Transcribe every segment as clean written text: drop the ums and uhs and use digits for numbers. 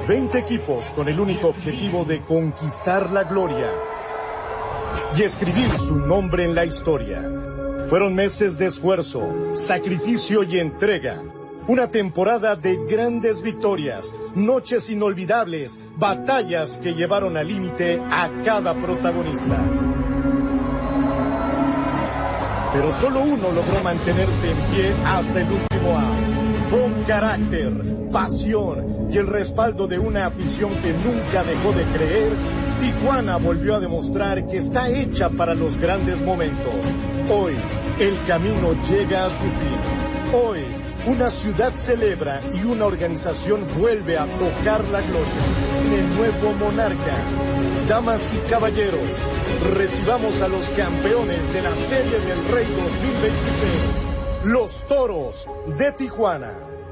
20 equipos con el único objetivo de conquistar la gloria y escribir su nombre en la historia. Fueron meses de esfuerzo, sacrificio y entrega. Una temporada de grandes victorias, noches inolvidables, batallas que llevaron al límite a cada protagonista. Pero solo uno logró mantenerse en pie hasta el último out. Con carácter, pasión y el respaldo de una afición que nunca dejó de creer, Tijuana volvió a demostrar que está hecha para los grandes momentos. Hoy, el camino llega a su fin. Hoy, una ciudad celebra y una organización vuelve a tocar la gloria en el nuevo Monarca. Damas y caballeros, recibamos a los campeones de la Serie del Rey 2026, los Toros de Tijuana.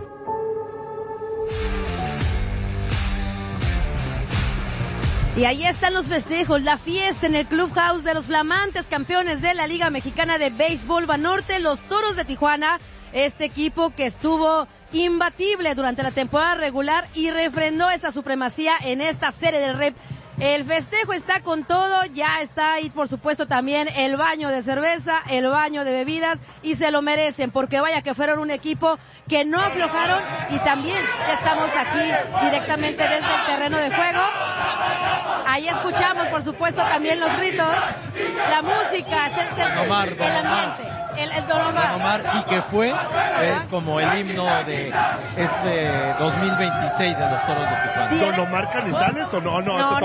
Y ahí están los festejos, la fiesta en el Clubhouse de los flamantes campeones de la Liga Mexicana de Béisbol Banorte, los Toros de Tijuana. Este equipo que estuvo imbatible durante la temporada regular y refrendó esa supremacía en esta Serie del Rey. El festejo está con todo, ya está ahí por supuesto también el baño de cerveza, el baño de bebidas y se lo merecen porque vaya que fueron un equipo que no aflojaron y también ya estamos aquí directamente desde el terreno de juego. Ahí escuchamos por supuesto también los gritos, la música, el ambiente. El Don Omar. Y que fue, es como el himno de este 2026 de los Toros de Tijuana. Sí, ¿Don Omar Canizares o no? No.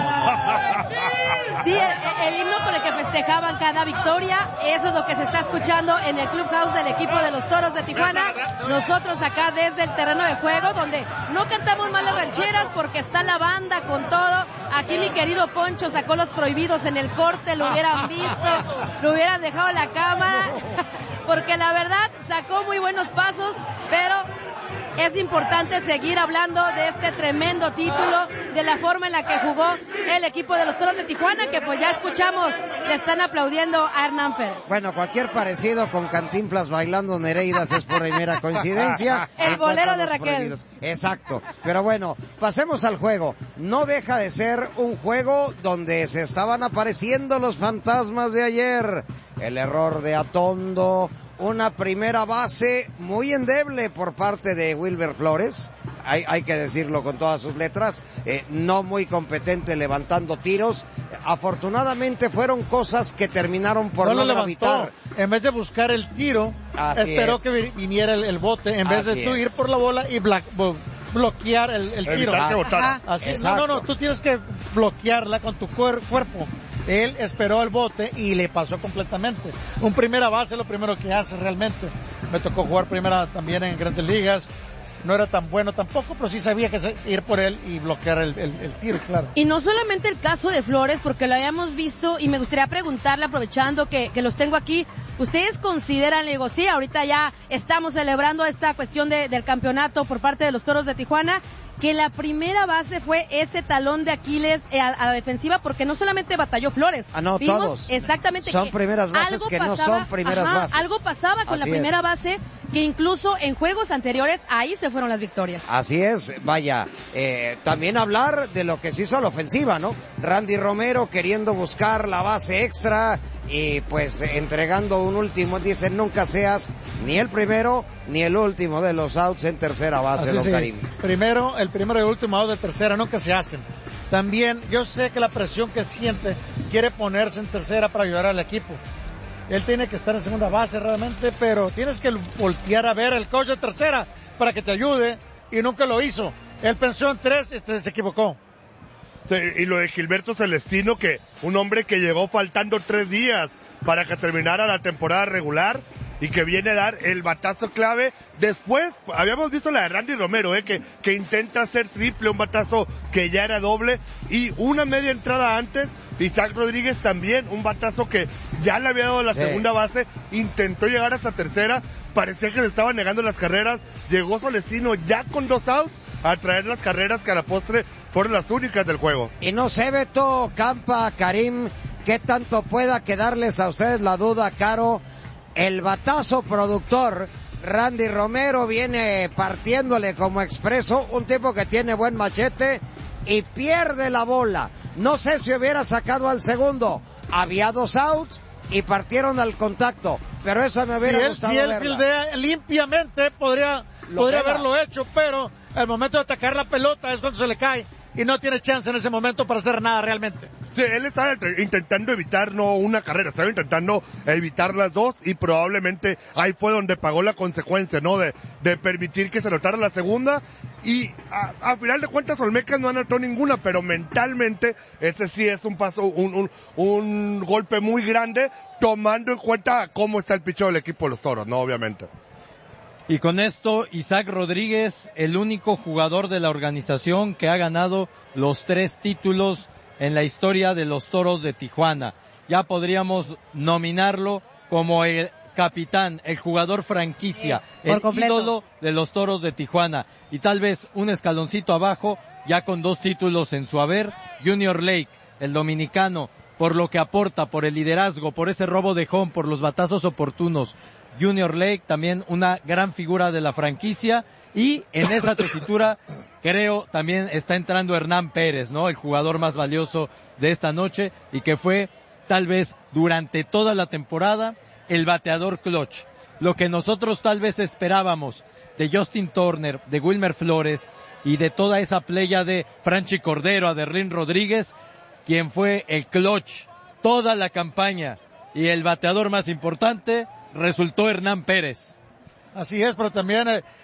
Sí, el himno con el que festejaban cada victoria, eso es lo que se está escuchando en el Clubhouse del equipo de los Toros de Tijuana. Nosotros acá desde el terreno de juego, donde no cantamos más las rancheras porque está la banda con todo. Aquí mi querido Poncho sacó los prohibidos en el corte, lo hubieran visto, lo hubieran dejado en la cámara, porque la verdad sacó muy buenos pasos, pero es importante seguir hablando de este tremendo título, de la forma en la que jugó el equipo de los Toros de Tijuana, que pues ya escuchamos, le están aplaudiendo a Hernán Pérez. Bueno, cualquier parecido con Cantinflas bailando Nereidas es por primera coincidencia. El bolero de Raquel. Prohibidos. Exacto. Pero bueno, pasemos al juego. No deja de ser un juego donde se estaban apareciendo los fantasmas de ayer. El error de Atondo, una primera base muy endeble por parte de Wilber Flores, hay que decirlo con todas sus letras, no muy competente levantando tiros. Afortunadamente fueron cosas que terminaron por no gravitar. En vez de buscar el tiro, esperó que viniera el bote, en vez de tú ir por la bola y bloquear el tiro. Así, no, tú tienes que bloquearla con tu cuerpo. Él esperó el bote y le pasó completamente. Un primera base es lo primero que hace realmente. Me tocó jugar primera también en Grandes Ligas. No era tan bueno tampoco, pero sí sabía que ir por él y bloquear el tiro, claro. Y no solamente el caso de Flores, porque lo habíamos visto, y me gustaría preguntarle, aprovechando que los tengo aquí, ¿ustedes consideran, le digo, sí, ahorita ya estamos celebrando esta cuestión del campeonato por parte de los Toros de Tijuana, que la primera base fue ese talón de Aquiles a la defensiva, porque no solamente batalló Flores. No, vimos todos. Exactamente. Son primeras bases que no son primeras bases. Algo pasaba con la primera base, que incluso en juegos anteriores, ahí se fueron las victorias. Así es, vaya. También hablar de lo que se hizo a la ofensiva, ¿no? Randy Romero queriendo buscar la base extra y pues entregando un último, dicen, nunca seas ni el primero ni el último de los outs en tercera base, don Karim. El primero y el último out de tercera nunca se hacen. También, yo sé que la presión que siente, quiere ponerse en tercera para ayudar al equipo. Él tiene que estar en segunda base realmente, pero tienes que voltear a ver al coach de tercera para que te ayude, y nunca lo hizo. Él pensó en tres y se equivocó. Sí, y lo de Gilberto Celestino, que un hombre que llegó faltando 3 días para que terminara la temporada regular y que viene a dar el batazo clave. Después, habíamos visto la de Randy Romero, que intenta hacer triple, un batazo que ya era doble, y una media entrada antes, Isaac Rodríguez también, un batazo que ya le había dado la segunda base, intentó llegar hasta tercera, parecía que le estaban negando las carreras, llegó Celestino ya con 2 outs a traer las carreras que a la postre fueron las únicas del juego. Y no sé, Beto, Campa, Karim, qué tanto pueda quedarles a ustedes la duda, Caro, el batazo productor Randy Romero viene partiéndole como expreso, un tipo que tiene buen machete y pierde la bola. No sé si hubiera sacado al segundo. Había 2 outs y partieron al contacto, pero eso me hubiera gustado verla. Si él fildea limpiamente podría haberlo hecho, pero el momento de atacar la pelota es cuando se le cae y no tiene chance en ese momento para hacer nada realmente. Sí, él estaba intentando evitar no una carrera, estaba intentando evitar las 2 y probablemente ahí fue donde pagó la consecuencia, ¿no? De permitir que se anotara la segunda y a final de cuentas Olmecas no anotó ninguna, pero mentalmente ese sí es un paso, un golpe muy grande tomando en cuenta cómo está el picheo del equipo de los Toros, ¿no? Obviamente. Y con esto, Isaac Rodríguez, el único jugador de la organización que ha ganado los 3 títulos en la historia de los Toros de Tijuana. Ya podríamos nominarlo como el capitán, el jugador franquicia, el ídolo de los Toros de Tijuana. Y tal vez un escaloncito abajo, ya con 2 títulos en su haber, Junior Lake, el dominicano, por lo que aporta, por el liderazgo, por ese robo de home, por los batazos oportunos. Junior Lake, también una gran figura de la franquicia, y en esa tesitura creo también está entrando Hernán Pérez, ¿no? El jugador más valioso de esta noche y que fue tal vez durante toda la temporada el bateador clutch. Lo que nosotros tal vez esperábamos de Justin Turner, de Wilmer Flores y de toda esa playa de Franchi Cordero, a Derlin Rodríguez, quien fue el clutch toda la campaña y el bateador más importante resultó Hernán Pérez. Así es, pero también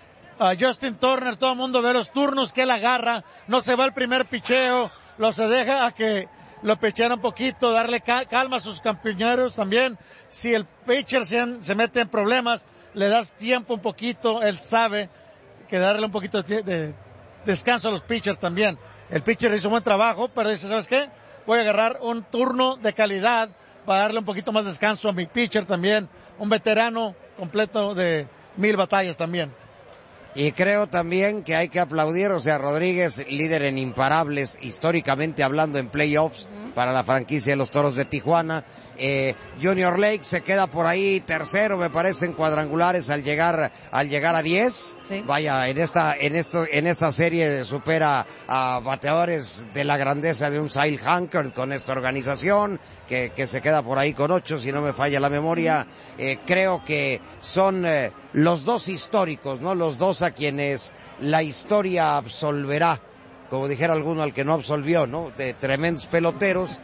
a Justin Turner, todo el mundo ve los turnos que él agarra, no se va al primer picheo, se deja a que lo pichean un poquito, darle calma a sus compañeros también. Si el pitcher se mete en problemas, le das tiempo un poquito, él sabe que darle un poquito de descanso a los pitchers también. El pitcher hizo un buen trabajo, pero dice, ¿sabes qué? Voy a agarrar un turno de calidad para darle un poquito más de descanso a mi pitcher también, un veterano completo de 1000 batallas también. Y creo también que hay que aplaudir, o sea, Rodríguez, líder en imparables, históricamente hablando en playoffs, para la franquicia de los Toros de Tijuana. Junior Lake se queda por ahí tercero, me parece, en cuadrangulares al llegar a 10. Sí. Vaya, en esta serie supera a bateadores de la grandeza de un Sale Hanker con esta organización, que se queda por ahí con 8, si no me falla la memoria. Creo que son los 2 históricos, ¿no? Los 2 a quienes la historia absolverá, como dijera alguno al que no absolvió, ¿no? De tremendos peloteros.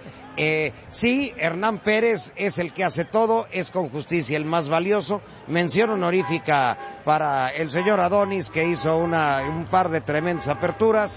Sí, Hernán Pérez es el que hace todo, es con justicia el más valioso. Mención honorífica para el señor Adonis, que hizo un par de tremendas aperturas.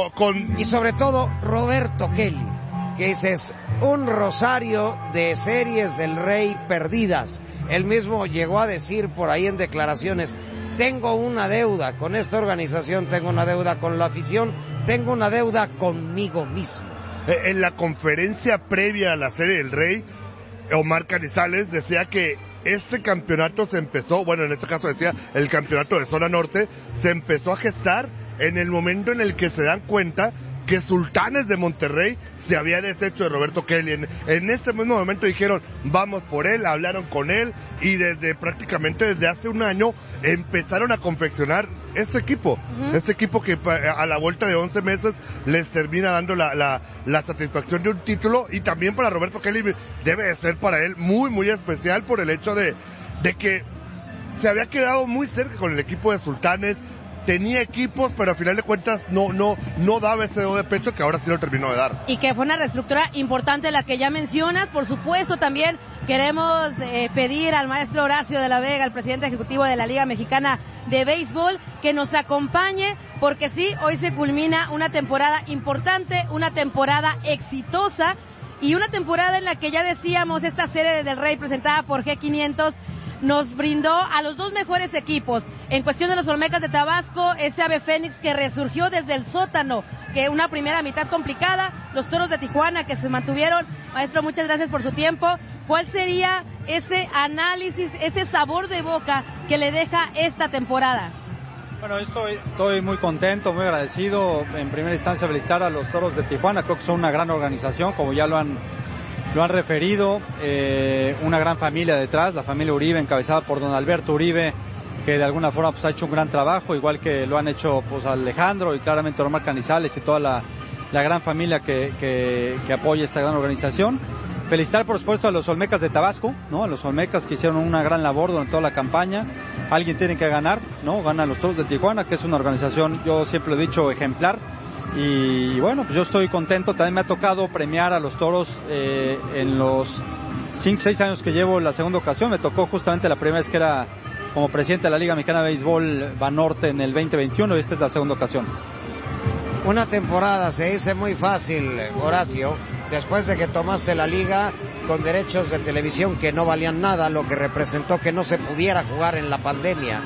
Y sobre todo, Roberto Kelly, que es un rosario de series del Rey perdidas. Él mismo llegó a decir por ahí en declaraciones: tengo una deuda con esta organización, tengo una deuda con la afición, tengo una deuda conmigo mismo. En la conferencia previa a la Serie del Rey, Omar Canizales decía que este campeonato se empezó, bueno, en este caso decía el campeonato de Zona Norte, se empezó a gestar en el momento en el que se dan cuenta que Sultanes de Monterrey se había deshecho de Roberto Kelly. En ese mismo momento dijeron, vamos por él, hablaron con él y prácticamente desde hace un año empezaron a confeccionar este equipo. Este equipo que a la vuelta de 11 meses les termina dando la satisfacción de un título, y también para Roberto Kelly debe de ser para él muy, muy especial por el hecho de que se había quedado muy cerca con el equipo de Sultanes. Tenía equipos, pero al final de cuentas no daba ese dedo de pecho que ahora sí lo terminó de dar. Y que fue una reestructura importante la que ya mencionas. Por supuesto, también queremos pedir al maestro Horacio de la Vega, el presidente ejecutivo de la Liga Mexicana de Béisbol, que nos acompañe, porque sí, hoy se culmina una temporada importante, una temporada exitosa y una temporada en la que ya decíamos, esta serie del Rey presentada por G500 nos brindó a los 2 mejores equipos. En cuestión de los Olmecas de Tabasco, ese Ave Fénix que resurgió desde el sótano, que una primera mitad complicada, los Toros de Tijuana que se mantuvieron. Maestro, muchas gracias por su tiempo. ¿Cuál sería ese análisis, ese sabor de boca que le deja esta temporada? Bueno, estoy muy contento, muy agradecido. En primera instancia, felicitar a los Toros de Tijuana. Creo que son una gran organización, como ya lo han referido, una gran familia detrás, la familia Uribe, encabezada por don Alberto Uribe, que de alguna forma pues ha hecho un gran trabajo, igual que lo han hecho pues Alejandro y claramente Omar Canizales y toda la gran familia que apoya esta gran organización. Felicitar por supuesto a los Olmecas de Tabasco, ¿no? A los Olmecas que hicieron una gran labor durante toda la campaña. Alguien tiene que ganar, ¿no? Ganan los Toros de Tijuana, que es una organización, yo siempre lo he dicho, ejemplar. Y bueno, pues yo estoy contento. También me ha tocado premiar a los toros en los 5-6 años que llevo. La segunda ocasión me tocó justamente la primera vez que era como presidente de la Liga Mexicana de Béisbol Banorte en el 2021, y esta es la segunda ocasión. Una temporada se dice muy fácil, Horacio, después de que tomaste la liga con derechos de televisión que no valían nada, lo que representó que no se pudiera jugar en la pandemia.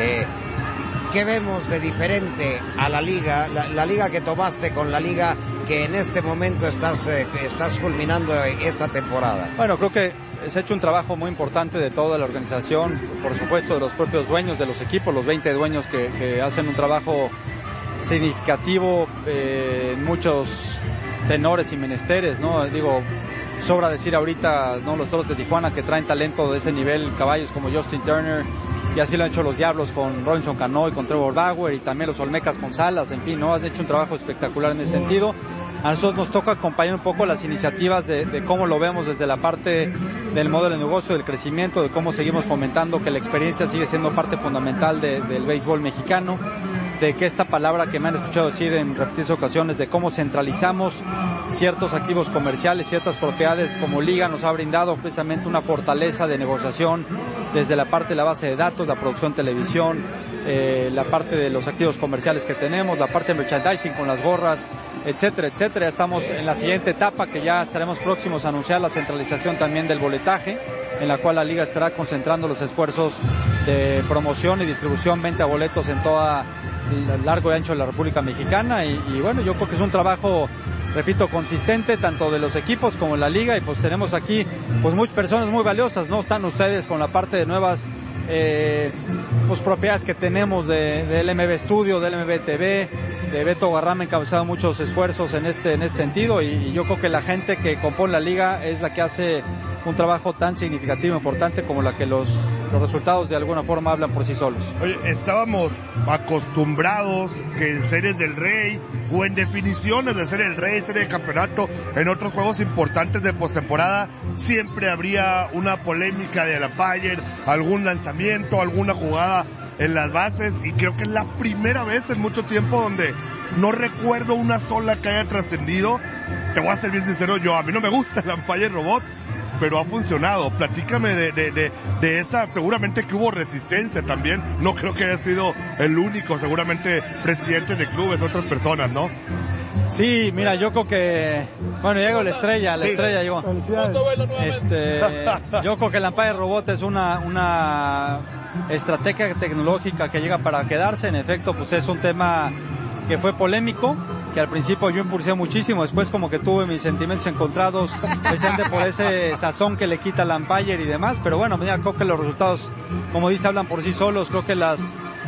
¿Qué vemos de diferente a la liga que tomaste con la liga que en este momento estás culminando esta temporada? Bueno, creo que se ha hecho un trabajo muy importante de toda la organización, por supuesto de los propios dueños de los equipos, los 20 dueños que hacen un trabajo significativo en muchos tenores y menesteres, ¿no? Digo, sobra decir ahorita, ¿no? Los Toros de Tijuana que traen talento de ese nivel, caballos como Justin Turner, y así lo han hecho los Diablos con Robinson Cano y con Trevor Bauer, y también los Olmecas con Salas, en fin, ¿no? Han hecho un trabajo espectacular en ese sentido. A nosotros nos toca acompañar un poco las iniciativas de cómo lo vemos desde la parte del modelo de negocio, del crecimiento, de cómo seguimos fomentando que la experiencia sigue siendo parte fundamental del béisbol mexicano, de que esta palabra que me han escuchado decir en repetidas ocasiones, de cómo centralizamos ciertos activos comerciales, ciertas propiedades como Liga nos ha brindado precisamente una fortaleza de negociación desde la parte de la base de datos, la producción de televisión, la parte de los activos comerciales que tenemos, la parte de merchandising con las gorras, etcétera, etcétera. Estamos en la siguiente etapa que ya estaremos próximos a anunciar la centralización también del boletaje, en la cual la Liga estará concentrando los esfuerzos de promoción y distribución, venta de boletos en toda el largo y ancho de la República Mexicana, y bueno, yo creo que es un trabajo, repito, consistente tanto de los equipos como la liga, y pues tenemos aquí pues muchas personas muy valiosas, ¿no? Están ustedes con la parte de nuevas pues propiedades que tenemos del MB Studio, del MB TV, de Beto Guarrama, encabezado muchos esfuerzos en este sentido, y yo creo que la gente que compone la liga es la que hace un trabajo tan significativo e importante como la que los resultados de alguna forma hablan por sí solos. Oye, estábamos acostumbrados que en Series del Rey o en definiciones de Serie del Rey, Serie de Campeonato, en otros juegos importantes de postemporada, siempre habría una polémica de umpire, algún lanzamiento, alguna jugada en las bases, y creo que es la primera vez en mucho tiempo donde no recuerdo una sola que haya trascendido. Te voy a ser bien sincero, a mí no me gusta el umpire robot, pero ha funcionado. Platícame de esa, seguramente que hubo resistencia también, no creo que haya sido el único, seguramente presidentes de clubes, otras personas, ¿no? Sí, mira, yo creo que, bueno, llegó la estrella llegó. Yo creo que el umpire robot es una estrategia tecnológica que llega para quedarse. En efecto, pues es un tema que fue polémico, que al principio yo impulsé muchísimo, después como que tuve mis sentimientos encontrados, precisamente por ese sazón que le quita el umpire y demás, pero bueno, mira, creo que los resultados, como dice, hablan por sí solos. Creo que las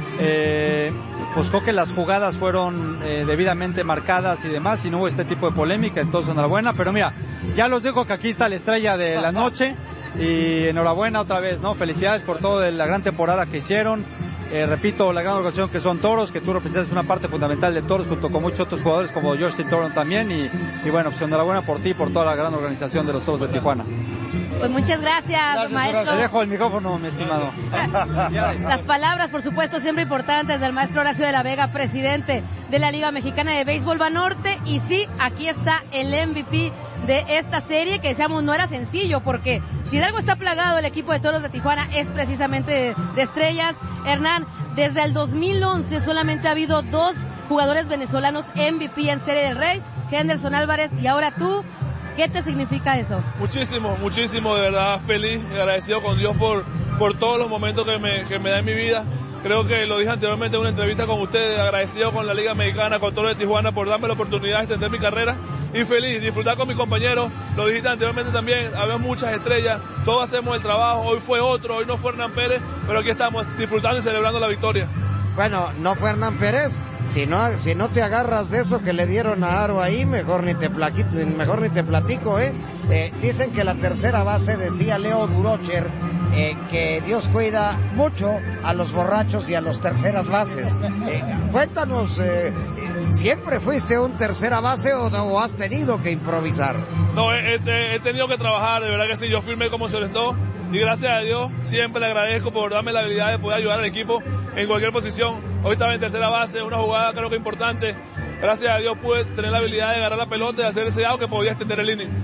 jugadas fueron debidamente marcadas y demás, y no hubo este tipo de polémica, entonces enhorabuena. Pero mira, ya los dejo que aquí está la estrella de la noche, y enhorabuena otra vez, ¿no? Felicidades por toda la gran temporada que hicieron. Repito, la gran organización que son Toros, que tú representas una parte fundamental de Toros junto con muchos otros jugadores como Justin Turner también, y bueno, pues enhorabuena por ti y por toda la gran organización de los Toros de Tijuana. Pues muchas gracias, maestro. Te dejo el micrófono, mi estimado. Las palabras, por supuesto, siempre importantes del maestro Horacio de la Vega, presidente de la Liga Mexicana de Béisbol Banorte. Y sí, aquí está el MVP de esta serie, que decíamos no era sencillo, porque si de algo está plagado el equipo de Toros de Tijuana es precisamente de estrellas. Hernán, desde el 2011 solamente ha habido 2 jugadores venezolanos MVP en Serie del Rey, Henderson Álvarez y ahora tú. ¿Qué te significa eso? Muchísimo, de verdad feliz y agradecido con Dios por todos los momentos que me da en mi vida. Creo que lo dije anteriormente en una entrevista con ustedes, agradecido con la Liga Mexicana, con Toros de Tijuana por darme la oportunidad de extender mi carrera, y feliz, disfrutar con mis compañeros. Lo dijiste anteriormente también, había muchas estrellas, todos hacemos el trabajo, hoy fue otro, hoy no fue Hernán Pérez, pero aquí estamos disfrutando y celebrando la victoria. Bueno, no fue Hernán Pérez. Si no te agarras de eso que le dieron a Aro ahí, mejor ni te platico, ¿eh? Dicen que la tercera base, decía Leo Durocher, que Dios cuida mucho a los borrachos y a los terceras bases. Cuéntanos, ¿siempre fuiste un tercera base o has tenido que improvisar? No, he tenido que trabajar, de verdad que sí. Yo firmé como selector y gracias a Dios siempre le agradezco por darme la habilidad de poder ayudar al equipo en cualquier posición. Hoy estaba en tercera base, una jugada creo que importante. Gracias a Dios pude tener la habilidad de agarrar la pelota y hacer ese out que podía extender el inning.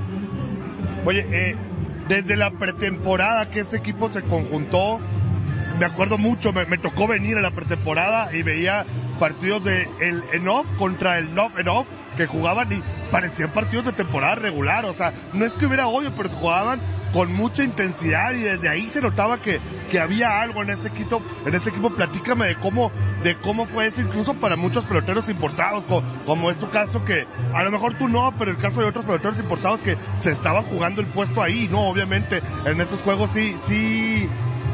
Oye, desde la pretemporada que este equipo se conjuntó, me acuerdo mucho, me tocó venir a la pretemporada y veía partidos de el en-off contra el no-en-off que jugaban y parecían partidos de temporada regular. O sea, no es que hubiera odio, pero se jugaban con mucha intensidad y desde ahí se notaba que había algo en este equipo. Platícame de cómo fue eso, incluso para muchos peloteros importados, como es tu caso, que a lo mejor tú no, pero el caso de otros peloteros importados que se estaban jugando el puesto ahí, ¿no? Obviamente en estos juegos sí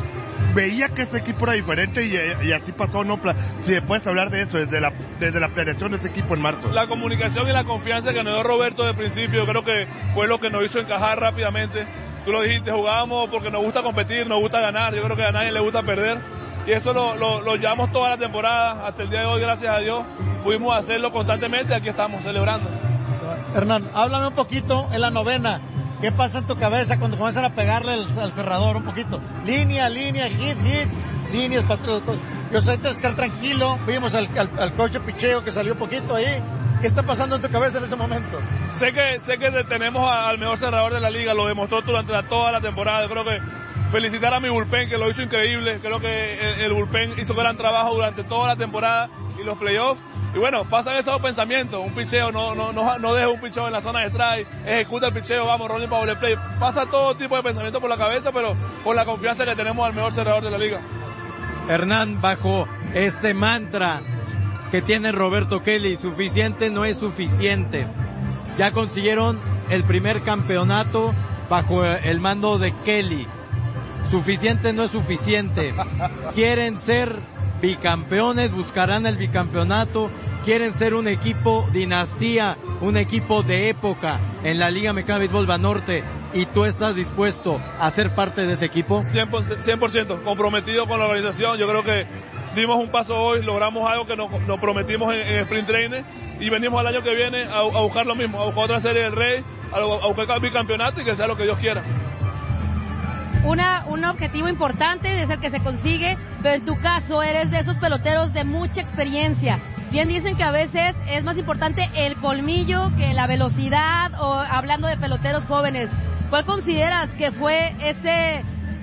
veía que este equipo era diferente y así pasó, ¿no? Si puedes hablar de eso, desde la planeación de este equipo en marzo. La comunicación y la confianza que nos dio Roberto de principio, creo que fue lo que nos hizo encajar rápidamente. Tú lo dijiste, jugábamos porque nos gusta competir, nos gusta ganar. Yo creo que a nadie le gusta perder. Y eso lo llevamos toda la temporada. Hasta el día de hoy, gracias a Dios, pudimos hacerlo constantemente. Aquí estamos celebrando. Hernán, háblame un poquito en la novena. ¿Qué pasa en tu cabeza cuando comienzan a pegarle al cerrador un poquito? Línea, hit, líneas. Yo sé que estar tranquilo. Vimos al coach de picheo que salió un poquito ahí. ¿Qué está pasando en tu cabeza en ese momento? Sé que tenemos al mejor cerrador de la liga. Lo demostró durante toda la temporada. Yo creo que felicitar a mi bullpen, que lo hizo increíble. Creo que el bullpen hizo gran trabajo durante toda la temporada y los playoffs. Y bueno, pasan esos pensamientos. Un picheo, no deja un picheo en la zona de strike, ejecuta el picheo, vamos, rolling power play. Pasa todo tipo de pensamientos por la cabeza, pero con la confianza que tenemos al mejor cerrador de la liga. Hernán, bajo este mantra que tiene Roberto Kelly, suficiente no es suficiente. Ya consiguieron el primer campeonato bajo el mando de Kelly. Suficiente no es suficiente. Quieren ser bicampeones, buscarán el bicampeonato, quieren ser un equipo dinastía, un equipo de época en la Liga Mexicana de Béisbol Banorte, y tú estás dispuesto a ser parte de ese equipo. 100% comprometido con la organización. Yo creo que dimos un paso hoy, logramos algo que nos prometimos en Sprint Training y venimos al año que viene a buscar lo mismo, a buscar otra Serie del Rey, a buscar el bicampeonato y que sea lo que Dios quiera. Un objetivo importante es el que se consigue, pero en tu caso eres de esos peloteros de mucha experiencia. Bien dicen que a veces es más importante el colmillo que la velocidad, o hablando de peloteros jóvenes. ¿Cuál consideras que fue ese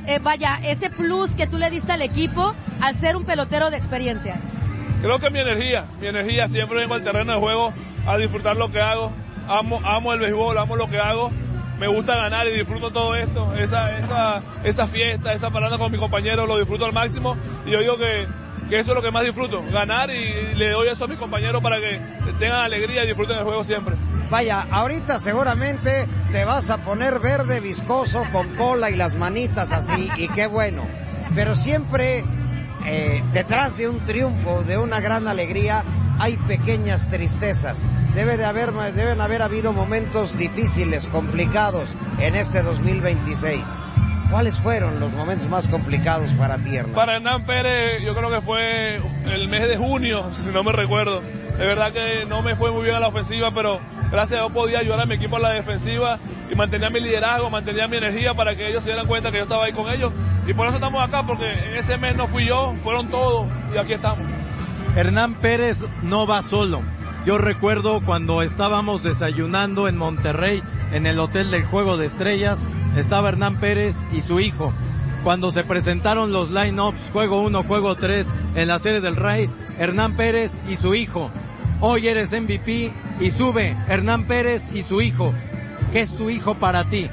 plus que tú le diste al equipo al ser un pelotero de experiencia? Creo que mi energía, siempre vengo al terreno de juego a disfrutar lo que hago. Amo el béisbol, amo lo que hago. Me gusta ganar y disfruto todo esto, esa fiesta, esa parada con mis compañeros, lo disfruto al máximo, y yo digo que eso es lo que más disfruto, ganar, y le doy eso a mis compañeros para que tengan alegría y disfruten el juego siempre. Vaya, ahorita seguramente te vas a poner verde viscoso con cola y las manitas así, y qué bueno, pero siempre detrás de un triunfo, de una gran alegría, hay pequeñas tristezas. Deben haber habido momentos difíciles, complicados en este 2026. ¿Cuáles fueron los momentos más complicados para ti, Hernán? Para Hernán Pérez, yo creo que fue el mes de junio, si no me recuerdo. De verdad que no me fue muy bien a la ofensiva, pero gracias a Dios podía ayudar a mi equipo a la defensiva y mantenía mi liderazgo, mantenía mi energía para que ellos se dieran cuenta que yo estaba ahí con ellos. Y por eso estamos acá, porque en ese mes no fui yo, fueron todos, y aquí estamos. Hernán Pérez no va solo. Yo recuerdo cuando estábamos desayunando en Monterrey, en el Hotel del Juego de Estrellas, estaba Hernán Pérez y su hijo. Cuando se presentaron los line-ups, juego 1, juego 3, en la Serie del Rey, Hernán Pérez y su hijo. Hoy eres MVP y sube Hernán Pérez y su hijo. ¿Qué es tu hijo para ti?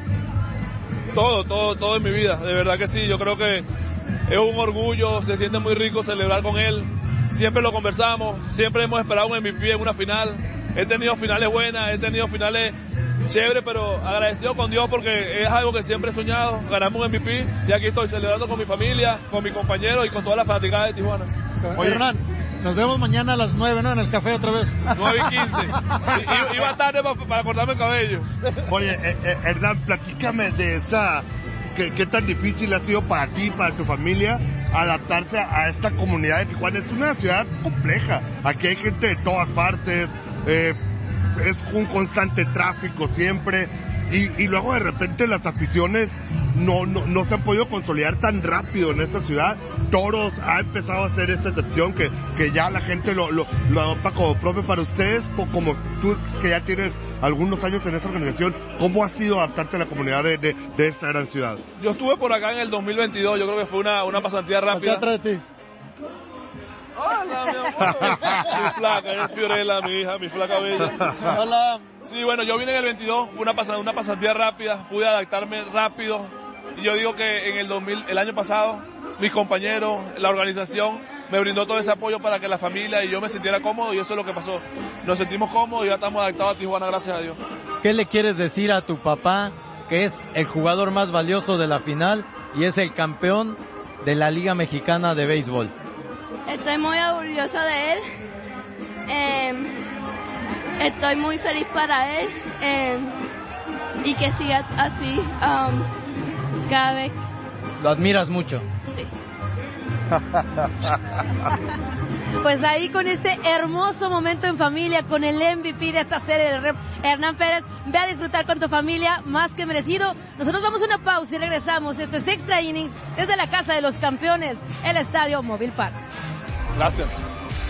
Todo en mi vida, de verdad que sí. Yo creo que es un orgullo, se siente muy rico celebrar con él. Siempre lo conversamos, siempre hemos esperado un MVP en una final. He tenido finales buenas, he tenido finales chéveres, pero agradecido con Dios porque es algo que siempre he soñado. Ganamos un MVP y aquí estoy celebrando con mi familia, con mis compañeros y con toda la fanaticada de Tijuana. Correcto. Oye, Hernán, nos vemos mañana a las 9, ¿no? En el café otra vez. 9:15. Iba tarde para cortarme el cabello. Oye, Hernán, platícame de esa... ¿Qué tan difícil ha sido para ti, para tu familia, adaptarse a esta comunidad de Tijuana? Es una ciudad compleja. Aquí hay gente de todas partes. Es un constante tráfico siempre. Y luego de repente las aficiones no se han podido consolidar tan rápido en esta ciudad. Toros ha empezado a hacer esta excepción que ya la gente lo adopta como propio para ustedes, como tú que ya tienes algunos años en esta organización. ¿Cómo ha sido adaptarte a la comunidad de esta gran ciudad? Yo estuve por acá en el 2022, yo creo que fue una pasantía rápida. Atrás de ti. Hola, mi amor. Mi flaca, es Fiorella, mi hija, mi flaca bella. Hola. Sí, bueno, yo vine en el 22, fue una pasantía rápida, pude adaptarme rápido. Y yo digo que en el año pasado, mis compañeros, la organización, me brindó todo ese apoyo para que la familia y yo me sintiera cómodo, y eso es lo que pasó. Nos sentimos cómodos y ya estamos adaptados a Tijuana, gracias a Dios. ¿Qué le quieres decir a tu papá, que es el jugador más valioso de la final y es el campeón de la Liga Mexicana de Béisbol? Estoy muy orgullosa de él. Estoy muy feliz para él. Y que siga así cada vez. ¿Lo admiras mucho? Sí. Pues ahí con este hermoso momento en familia, con el MVP de esta serie del Rep, Hernán Pérez, ve a disfrutar con tu familia, más que merecido. Nosotros vamos a una pausa y regresamos. Esto es Extra Innings desde la Casa de los Campeones, el Estadio Móvil Park. Gracias.